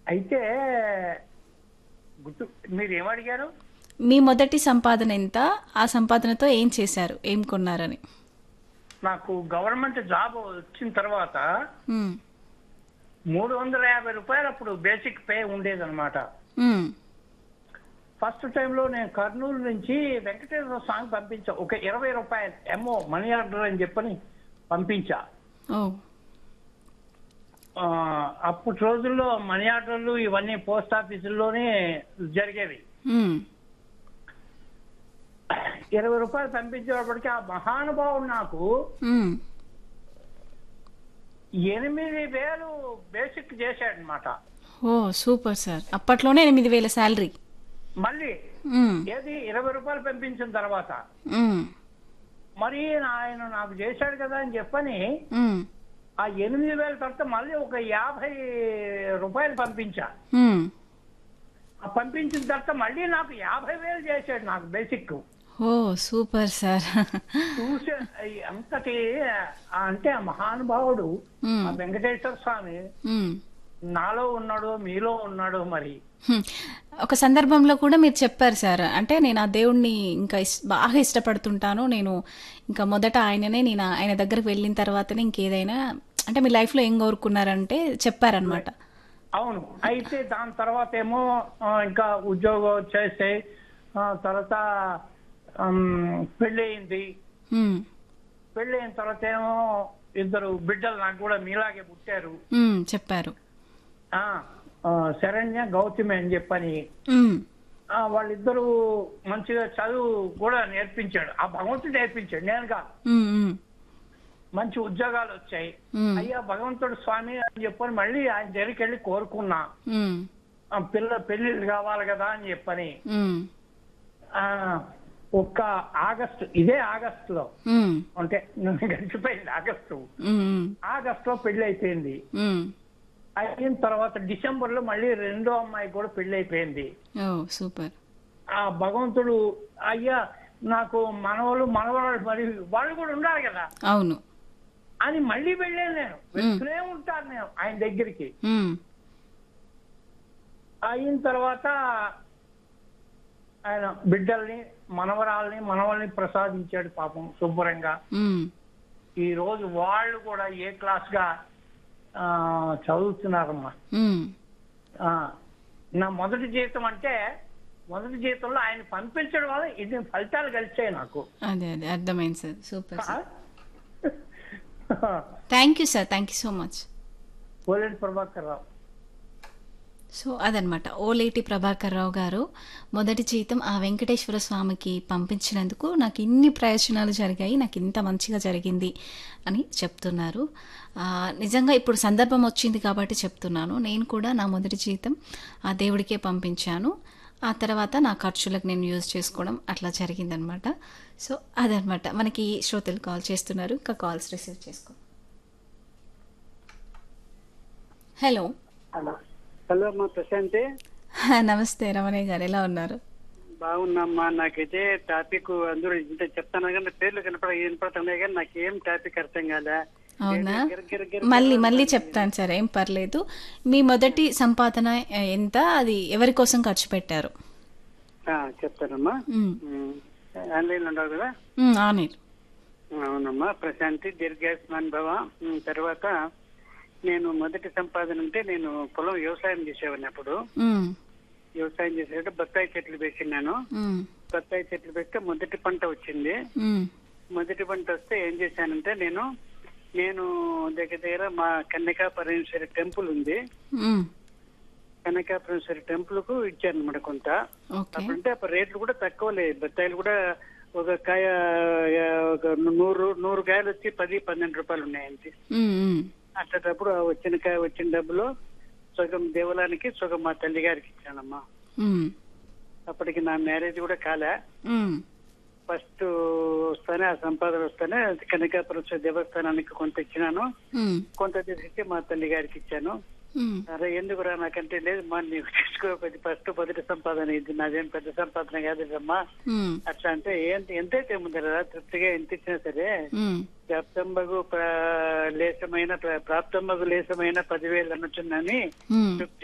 అయితే గుర్తు మీరు ఏమడిగారు? మీ మొదటి సంపాదన ఎంత? ఆ సంపాదనతో ఏం చేశారు? ఏం కొన్నారని? నాకు గవర్నమెంట్ జాబ్ వచ్చిన తర్వాత హ్మ్. 350 అప్పుడు బేసిక్ పే ఉండేదన్నమాట. హ్మ్. ఫస్ట్ టైంలో నేను కర్నూలు నుంచి వెంకటేశ్వర స్వామి పంపించా. ఒక రూ. 20 ఏమో మనీ ఆర్డర్ అని చెప్పని పంపించా. ఓ. అప్పటి రోజుల్లో మనీ ఆర్డర్లు ఇవన్నీ పోస్ట్ ఆఫీసుల్లోనే జరిగేవి. హ్మ్. రూ. 20 పంపించేటప్పటికి ఆ మహానుభావుడు నాకు హ్మ్. 8,000 బేసిక్ చేశాడనమాట. ఓ సూపర్ సార్. అప్పట్లోనే 8,000 శాలరీ. మళ్ళీ హ్మ్. ఏది రూ. 20 పంపించిన తర్వాత హ్మ్. మరి ఆయన నాకు చేశాడు కదా అని చెప్పని హ్మ్. ఆ 8,000 తర్వాత మళ్ళీ ఒక రూ. 50 పంపించా. హ్మ్. ఆ పంపించిన తర్వాత మళ్ళీ నాకు 50,000 చేశాడు నాకు బేసిక్. ఓ సూపర్ సార్. చూసే అంతటి అంటే ఆ మహానుభావుడు హ్మ్. ఆ వెంకటేశ్వర స్వామి హ్మ్. నాలో ఉన్నాడో మీలో ఉన్నాడో మరి. హ్మ్. ఒక సందర్భంలో కూడా మీరు చెప్పారు సార్. అంటే నేను ఆ దేవుడిని ఇంకా బాగా ఇష్టపడుతుంటాను. నేను ఇంకా మొదట ఆయననే నేను ఆయన దగ్గరికి వెళ్ళిన తర్వాతనే ఇంకేదైనా అంటే మీ లైఫ్‌లో ఏం కోరుకున్నారంటే చెప్పారనమాట. అవును. అయితే దాని తర్వాత ఏమో ఇంకా ఉద్యోగం చేస్తే తర్వాత పెళ్ళయింది. హ్మ్. పెళ్ళయిన తర్వాత ఏమో ఇద్దరు బిడ్డలు నాకు కూడా మీలాగే పుట్టారు. హ్మ్. చెప్పారు. ఆ శరణ్య గౌతమి అని చెప్పని హ్మ్. వాళ్ళిద్దరూ మంచిగా చదువు కూడా నేర్పించాడు. ఆ భగవంతుడు నేర్పించాడు, నేను కాదు. హ్మ్. హ్మ్. మంచి ఉద్యోగాలు వచ్చాయి. హ్మ్. అయ్యా భగవంతుడు స్వామి అని చెప్పని మళ్ళీ ఆయన దగ్గరికి వెళ్ళి కోరుకున్నా. హ్మ్. పెళ్లిళ్ళు కావాలి కదా అని చెప్పని హ్మ్. ఆ ఒక్క ఇదే ఆగస్టులో హ్మ్. అంటే గడిచిపోయింది ఆగస్టు. హ్మ్. ఆగస్టులో పెళ్లి అయిపోయింది. హ్మ్. అయిన తర్వాత డిసెంబర్ లో మళ్ళీ రెండో అమ్మాయి కూడా పెళ్లి అయిపోయింది. ఓహ్! సూపర్. ఆ భగవంతుడు అయ్యా నాకు మనవలు మనవరాలు మరి వాళ్ళు కూడా ఉండాలి కదా అవును. అని మళ్ళీ వెళ్ళాను. నేను వెళ్తూనే ఉంటాను నేను ఆయన దగ్గరికి. హ్మ్. అయిన తర్వాత ఆయన బిడ్డల్ని మనవల్ని ప్రసాదించాడు పాపం శుభ్రంగా. హ్మ్. ఈ రోజు వాళ్ళు కూడా ఏ క్లాస్ గా చదువుతున్నారమ్మా. హ్మ్. ఆ, నా మొదటి జీతంలో ఆయన పంపించడం వల్ల ఇది ఫలితాలు కలిసాయి నాకు. అదే అర్థమైంది sir. Super sir. Thank you sir. Thank you so much. Koleti Prabhakar Rao. So అదనమాట ఓలేటి ప్రభాకర్ రావు గారు మొదటి జీతం ఆ వెంకటేశ్వర స్వామికి పంపించినందుకు నాకు ఇన్ని ప్రయోజనాలు జరిగాయి, నాకు ఇంత మంచిగా జరిగింది అని చెప్తున్నారు. నిజంగా ఇప్పుడు సందర్భం వచ్చింది కాబట్టి చెప్తున్నాను. నేను కూడా నా మొదటి జీతం ఆ దేవుడికే పంపించాను. ఆ తర్వాత నా ఖర్చులకు నేను యూజ్ చేసుకోవడం అట్లా జరిగిందనమాట. సో అదనమాట. మనకి శ్రోతలు కాల్ చేస్తున్నారు, ఇంకా కాల్స్ రిసీవ్ చేసుకో. హలో. హలో అమ్మా ప్రశాంతి. నమస్తే రమణయ్య గారు, ఎలా ఉన్నారు? బాగున్నామ్మా. నాకైతే టాపిక్ అందరూ ఇంత చెప్తాను కానీ పేర్లు వినపడుతున్నాయి కానీ నాకేం టాపిక్ అర్థం కాలే. అవునా? మళ్ళీ చెప్తాను సార్, ఏం పర్లేదు. మీ మొదటి సంపాదన ఎంత, అది ఎవరి కోసం ఖర్చు పెట్టారు? చెప్తానమ్మా. ఆన్లైన్ ఉండవు కదా. ఆనీర్. అవునమ్మా ప్రశాంతి దీర్ఘాయుష్మాన్ భవ. తర్వాత నేను మొదటి సంపాదన అంటే నేను పొలం వ్యవసాయం చేసేవాడిని. అప్పుడు వ్యవసాయం చేసేటప్పుడు బత్తాయి చెట్లు పెట్టినాను. బత్తాయి చెట్లు పెడితే మొదటి పంట వచ్చింది. మొదటి పంట వస్తే ఏం చేశానంటే నేను దగ్గర మా కన్యకా పరమేశ్వరి టెంపుల్ ఉంది. కన్యకా పరమేశ్వరి టెంపుల్ కు ఇచ్చాను అనమాట కొంత. అప్పుడంటే అప్పుడు రేట్లు కూడా తక్కువ లేదు. బత్తాయిలు కూడా ఒక కాయ ఒక 100 కాయలు వచ్చి 10-12 రూపాయలు ఉన్నాయండి. అట్లప్పుడు వచ్చిన డబ్బులో సగం దేవాలయానికి సగం మా తల్లి గారికి ఇచ్చానమ్మా. అప్పటికి నా మ్యారేజ్ కూడా కాలే. ఫస్ట్ వస్తానే ఆ సంపాదన వస్తానే కనకాపరమేశ్వర దేవస్థానానికి కొంత ఇచ్చినాను, కొంత తీసి మా తల్లి గారికి ఇచ్చాను. అరే ఎందుకురా నాకంటే లేదు మా నీకు తీసుకోకపోతే ఫస్ట్ మొదటి సంపాదన ఇది, నాదేం పెద్ద సంపాదన కాదమ్మా అట్లా అంటే ఎంతైతే ముందర తృప్తిగా ఎంత ఇచ్చినా సరే ప్రాప్తంబగు లేసమైన 10,000 అన్నట్టున్నాని తృప్తి